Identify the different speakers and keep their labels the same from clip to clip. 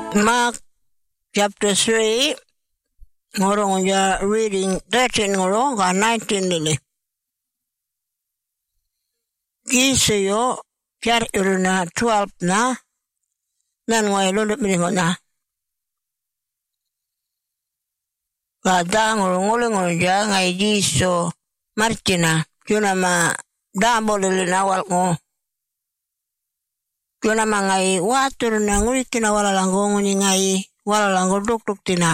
Speaker 1: Mark chapter 3, ngorong ja reading 13 ngorong ka 19 lili. Giseyo char iruna 12 na nan ngoy lulu miringo na. Kada ngorong ja ngay giso marchina yuna ma dabo lili na wal ngo. Yuna ma ngay watur na ngurikina wala langgo nguni ngay wala langgo duk tina.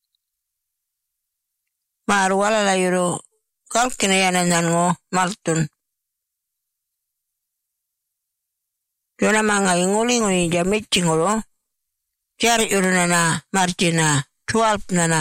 Speaker 1: Maru wala la yuro kalkina yanan ngo maltun. Yuna ma ngay nguli jamit ngoro. Chari yuruna na marchina 12 na.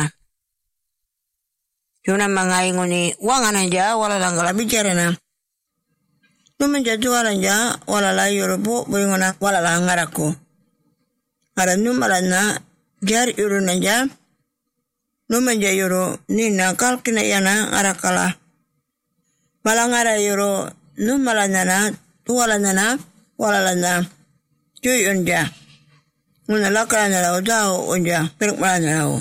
Speaker 1: Yuna ma ngay nguni wanganan ja wala langgala bicara na. Numan jaju wala ja wala la yuro bu ngona wala la ngaraku. Ara numara na jari yuruna ja. Numan ja yuro nina kalkina yana arakala. Malangara yuro numala nana tuwala nana wala lana. Cuy unja. Nguna lakala nala udao unja. Peruk mala nala.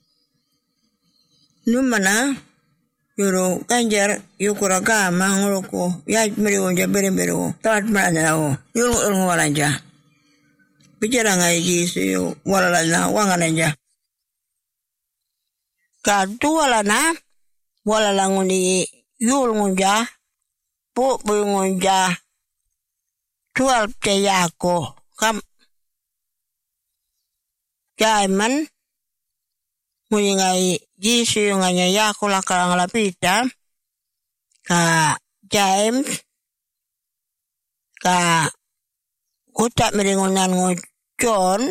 Speaker 1: Numana yuro kanjar yukura gama nguruku ya meri unja beri tawat mala nala. Yuro wala ja. Bicara ngai gisu wala lana wangana ja. Kadu wala na wala languni yul ngunja bu ngunja 12 te yako kam jaiman muni ngai gisu nganya yako lakarang lapita ka James ka utak meringunan ngo John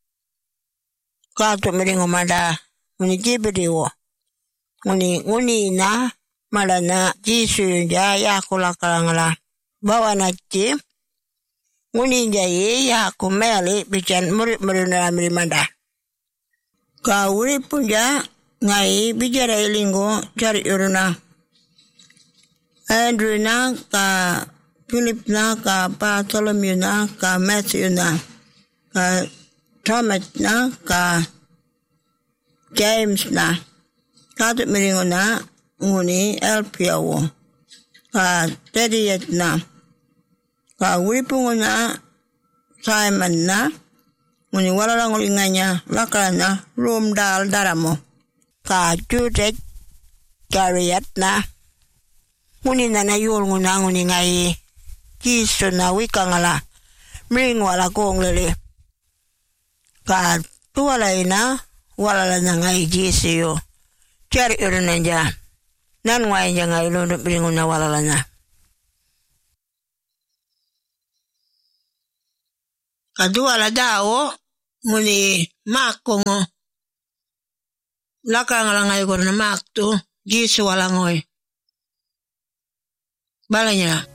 Speaker 1: ka tu meringu mada muni jibidiwo muni na malana gisu ja yako lakarang la bawa naci nguni jaye yako meli bican murid na manda. Ka uri puja ngai bicara ilingo cari uruna. Andrew na ka Philip na ka Bartholomew na ka Matthew na ka Thomas na ka James na katu miringo na nguni Elpiawo ka Teddyet na ka uri pungo na Simon na nguni wala lang ulinganya lakala na room dal daramo ka Judet Gariat na nguni na yul nguna nguni ngai kiso na wikangala mring wala kong lili ka tuwala ina wala lang ngai jisiyo cari uruna ja nan ngai ja ngai lulu mring na wala lang na kadua la dao muni makongo laka ngalangai ko na makto gisu walangoy balanya